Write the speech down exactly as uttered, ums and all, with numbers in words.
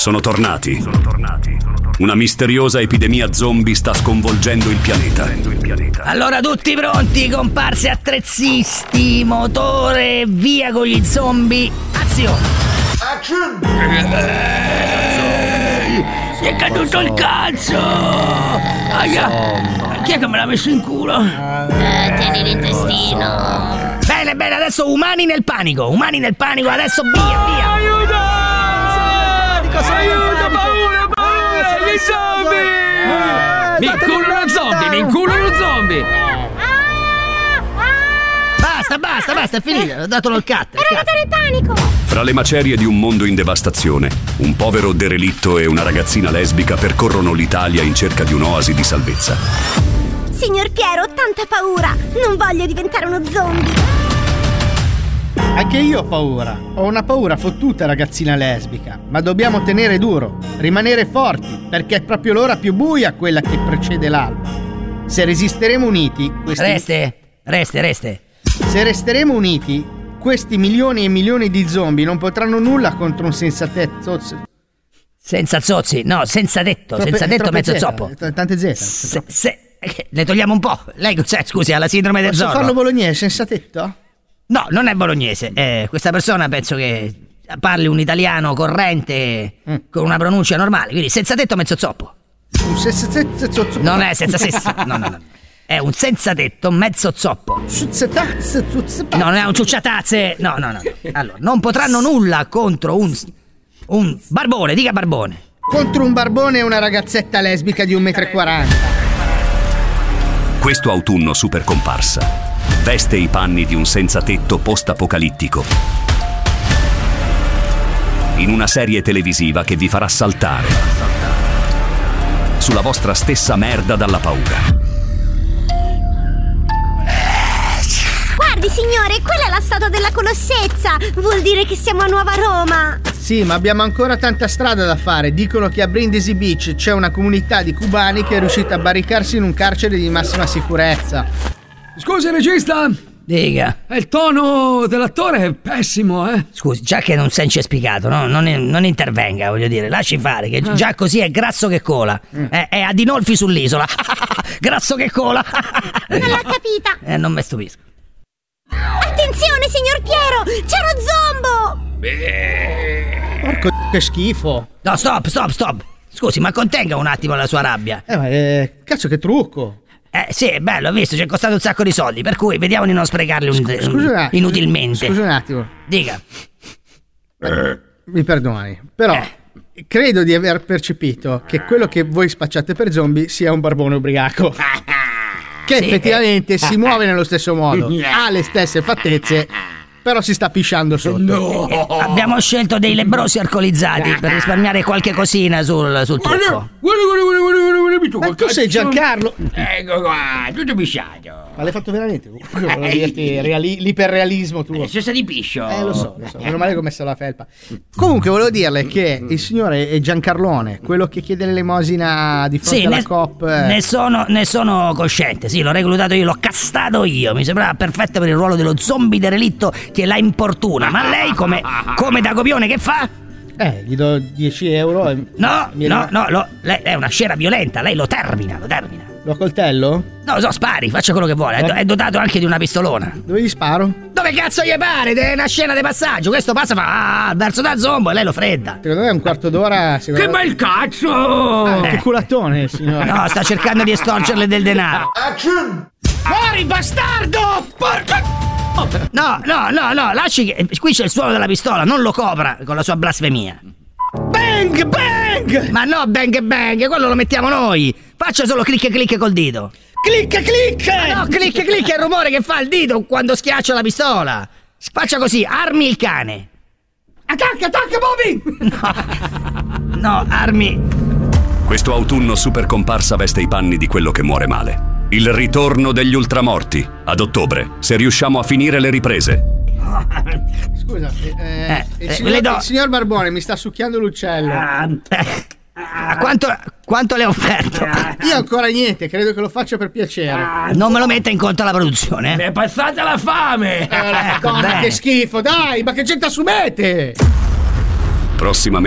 Sono tornati. Sono tornati. Una misteriosa epidemia zombie sta sconvolgendo il pianeta. Allora tutti pronti, comparse attrezisti, motore, via con gli zombie, azione! Action! Mi è caduto il cazzo! Aia! Chi è che me l'ha messo in culo? Eh, tieni l'intestino. Bene, bene, adesso umani nel panico, umani nel panico, adesso via, via! Aiuto! Aiuto, paura, paura! Gli zombie! Mi inculo uno zombie, mi inculo uno zombie! Basta, basta, basta, è finito, ho dato il cat. Erogatore panico! Fra le macerie di un mondo in devastazione, un povero derelitto e una ragazzina lesbica percorrono l'Italia in cerca di un'oasi di salvezza. Signor Piero, ho tanta paura! Non voglio diventare uno zombie! Anche io ho paura. Ho una paura fottuta, ragazzina lesbica. Ma dobbiamo tenere duro, rimanere forti, perché è proprio l'ora più buia quella che precede l'alba. Se resisteremo uniti, questi... Reste, reste, reste. Se resteremo uniti, questi milioni e milioni di zombie non potranno nulla contro un senza tetto. Senza zozzi, no, senza tetto, Troppe, senza tetto mezzo zeta, zoppo. Tante zeta. Se, se, le togliamo un po'. Lei cos'è, scusi, ha la sindrome del Posso Zorro? farlo bolognese senza tetto? No, non è bolognese. Eh, questa persona penso che parli un italiano corrente mm. con una pronuncia normale, quindi senza tetto mezzo zoppo. Un senza tetto. Non è senza sesso. No, no, no. È un senza tetto mezzo zoppo. No, non è un ciucciatazze. No, no, no. Allora, non potranno nulla contro un un barbone, dica barbone. Contro un barbone e una ragazzetta lesbica di un metro e quaranta. Questo autunno super comparsa veste i panni di un senza tetto post-apocalittico in una serie televisiva che vi farà saltare sulla vostra stessa merda dalla paura. Guardi, signore, quella è la statua della Colossezza! Vuol dire che siamo a Nuova Roma! Sì, ma abbiamo ancora tanta strada da fare. Dicono che a Brindisi Beach c'è una comunità di cubani che è riuscita a barricarsi in un carcere di massima sicurezza. Scusi, regista! Dica. Il tono dell'attore è pessimo, eh? Scusi, già che non sei incespicato, no? non, non intervenga, voglio dire, lasci fare, che già così è grasso che cola. Mm. È, è Adinolfi sull'isola. Grasso che cola. Non l'ho capita. Eh, non mi stupisco. Attenzione, signor Piero! C'è uno zombo! Beh. Porco che schifo. No, stop, stop, stop. Scusi, ma contenga un attimo la sua rabbia. Eh, ma eh, cazzo che trucco. Eh sì, è bello, ho visto, ci è costato un sacco di soldi, per cui vediamo di non sprecarli un, Scusa, scusa, inutilmente. Scusa un attimo. Dica. Eh, mi perdoni, però Eh. credo di aver percepito che quello che voi spacciate per zombie sia un barbone ubriaco. Che Sì. effettivamente si muove nello stesso modo, ha le stesse fattezze, però si sta pisciando sotto. No. Eh, abbiamo scelto dei lebbrosi alcolizzati per risparmiare qualche cosina sul, sul trucco. Guarda, guarda, guarda, guarda, guarda, guarda, tu Ma col tu sei cazzo. Giancarlo. Ecco qua, tutto pisciato. Ma l'hai fatto veramente? Volevo dirti reali- l'iperrealismo tuo. Senza di piscio. Eh, lo so, lo so. Meno male che ho messo la felpa. Comunque volevo dirle che il signore è Giancarlone, quello che chiede l'elemosina di fronte Sì, alla ne, Coop. ne sono, ne sono cosciente, sì, l'ho reclutato io, l'ho castato io, mi sembrava perfetto per il ruolo dello zombie derelitto che la importuna, ma lei come, come da copione che fa? Eh, gli do dieci euro e... No, mi no, rim- no, lo, lei è una scena violenta, lei lo termina, lo termina. Lo coltello? No, so, spari, faccia quello che vuole, è, do- è dotato anche di una pistolona. Dove gli sparo? Dove cazzo gli pare? È una scena di passaggio, questo passa, fa ah, verso da zombo e lei lo fredda. Secondo me è un quarto d'ora. Secondo Che me... bel cazzo! Ah, che culatone, signore. No, sta cercando di estorcerle del denaro. Action! Fuori, bastardo! Porca... No, no, no, no, lasci che... Qui c'è il suono della pistola, non lo copra con la sua blasfemia. Bang, bang! Ma no, bang bang, quello lo mettiamo noi. Faccia solo clic clic col dito. Clicca, clicca! No, clic clic è il rumore che fa il dito quando schiaccia la pistola. Faccia così, armi il cane. Attacca, attacca, Bobby! No, no, armi... Questo autunno super comparsa veste i panni di quello che muore male. Il ritorno degli ultramorti, ad ottobre, se riusciamo a finire le riprese. Scusa, eh, Eh, il, eh, signor, le do- il signor Barbone mi sta succhiando l'uccello. Ah, eh, a quanto, quanto le ho offerto? Io ancora niente, credo che lo faccia per piacere. Non me lo metta in conto la produzione. Mi è passata la fame! Eh, Madonna, bene. che schifo, dai, ma che gente assumete? Prossimamente